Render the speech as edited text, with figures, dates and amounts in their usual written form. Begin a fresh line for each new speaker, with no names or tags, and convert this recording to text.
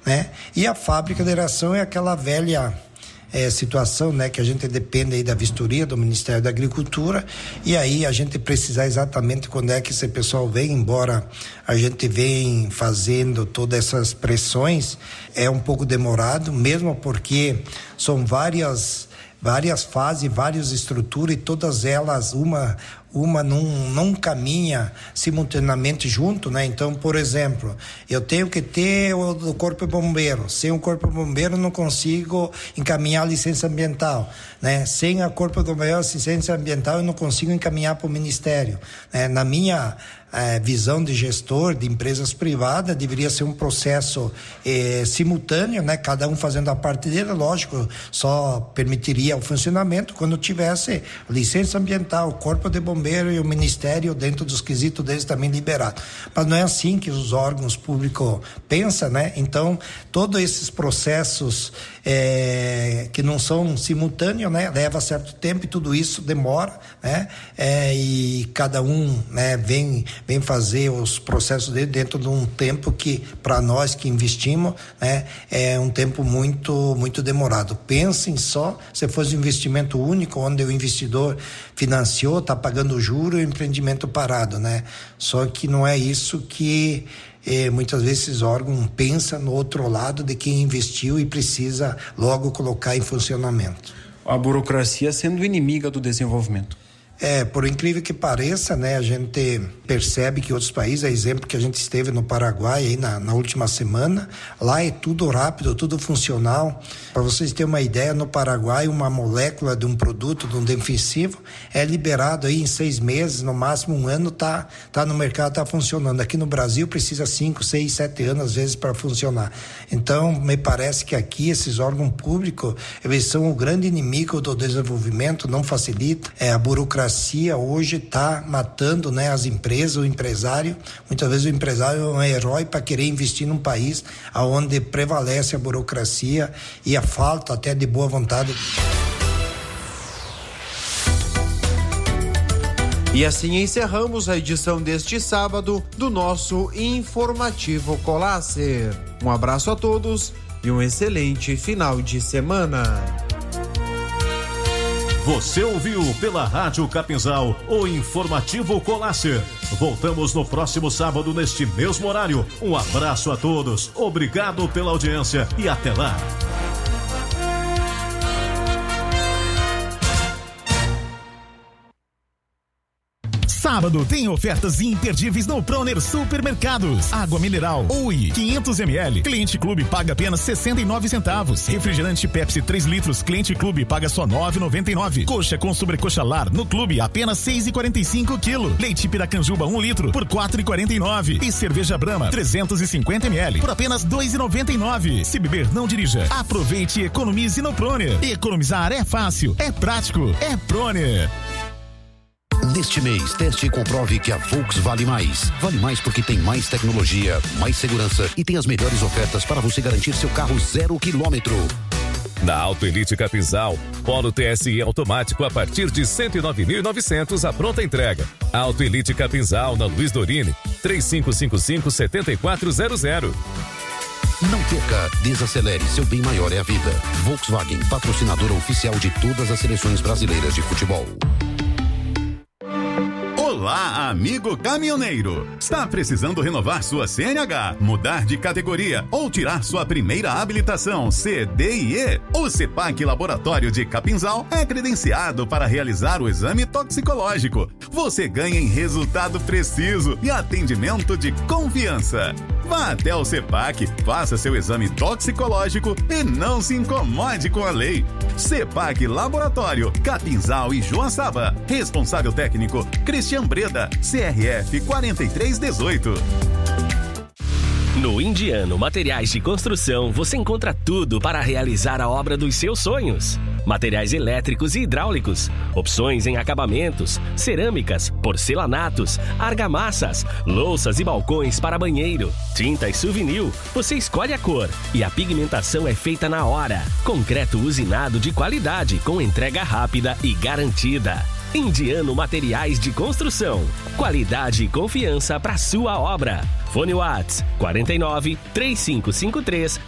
né? E a fábrica de aeração é aquela velha situação, né, que a gente depende aí da vistoria do Ministério da Agricultura, e aí a gente precisa exatamente quando é que esse pessoal vem, embora a gente vem fazendo todas essas pressões, é um pouco demorado, mesmo porque são várias fases, várias estruturas, e todas elas, uma não caminha simultaneamente junto, né? Então, por exemplo, eu tenho que ter o Corpo de Bombeiro. Sem o Corpo de Bombeiro, não consigo encaminhar a licença ambiental, né? Sem a Corpo de Bombeiro, a licença ambiental, eu não consigo encaminhar para o Ministério, né? Na minha visão de gestor de empresas privadas, deveria ser um processo simultâneo, né? Cada um fazendo a parte dele, lógico, só permitiria o funcionamento quando tivesse licença ambiental, Corpo de Bombeiro e o Ministério dentro dos quesitos deles também liberado. Mas não é assim que os órgãos públicos pensam, né? Então, todos esses processos que não são simultâneos, né? Leva certo tempo e tudo isso demora, né? E cada um, né, vem fazer os processos dele dentro de um tempo que, para nós que investimos, né, é um tempo muito, muito demorado. Pensem só, se fosse um investimento único, onde o investidor financiou, está pagando o juro e o empreendimento parado, né? Só que não é isso que muitas vezes esses órgãos pensam no outro lado de quem investiu e precisa logo colocar em funcionamento.
A burocracia sendo inimiga do desenvolvimento.
Por incrível que pareça, né, a gente percebe que outros países, exemplo que a gente esteve no Paraguai aí na última semana, lá é tudo rápido, tudo funcional. Para vocês terem uma ideia, no Paraguai uma molécula de um produto, de um defensivo, é liberado aí em 6 meses, no máximo 1 ano, tá no mercado, tá funcionando. Aqui no Brasil precisa 5, 6, 7 anos às vezes para funcionar. Então, me parece que aqui esses órgãos públicos, eles são o grande inimigo do desenvolvimento, não facilita. A burocracia hoje está matando, né, as empresas, o empresário. Muitas vezes o empresário é um herói para querer investir num país onde prevalece a burocracia e a falta até de boa vontade.
E assim encerramos a edição deste sábado do nosso Informativo Colasser. Um abraço a todos e um excelente final de semana.
Você ouviu pela Rádio Capinzal o Informativo Colasser. Voltamos no próximo sábado neste mesmo horário. Um abraço a todos, obrigado pela audiência e até lá.
Sábado tem ofertas imperdíveis no Proner Supermercados. Água mineral Oi 500 ml, Cliente Clube paga apenas 69 centavos. Refrigerante Pepsi 3 litros, Cliente Clube paga só 9,99. Coxa com sobrecoxa lar no Clube apenas 6,45 quilo. Leite Piracanjuba 1 litro por 4,49. E cerveja Brahma 350 ml por apenas 2,99. Se beber, não dirija. Aproveite e economize no Proner. Economizar é fácil, é prático, é Proner.
Neste mês, teste e comprove que a Volks vale mais. Vale mais porque tem mais tecnologia, mais segurança e tem as melhores ofertas para você garantir seu carro 0 quilômetro.
Na Auto Elite Capinzal, Polo TSI automático a partir de 109.900 a pronta entrega. Auto Elite Capinzal na Luiz Dorini, 3555-7400.
Não perca, desacelere, seu bem maior é a vida. Volkswagen, patrocinadora oficial de todas as seleções brasileiras de futebol.
Olá, amigo caminhoneiro! Está precisando renovar sua CNH, mudar de categoria ou tirar sua primeira habilitação C, D e E? O CEPAC Laboratório de Capinzal é credenciado para realizar o exame toxicológico. Você ganha em resultado preciso e atendimento de confiança. Vá até o CEPAC, faça seu exame toxicológico e não se incomode com a lei. CEPAC Laboratório, Capinzal e Joaçaba. Responsável técnico, Cristian Breda, CRF 4318.
No Indiano Materiais de Construção, você encontra tudo para realizar a obra dos seus sonhos. Materiais elétricos e hidráulicos, opções em acabamentos, cerâmicas, porcelanatos, argamassas, louças e balcões para banheiro, tintas Souvenir. Você escolhe a cor e a pigmentação é feita na hora. Concreto usinado de qualidade com entrega rápida e garantida. Indiano Materiais de Construção. Qualidade e confiança para sua obra. Fone Whats 49 3553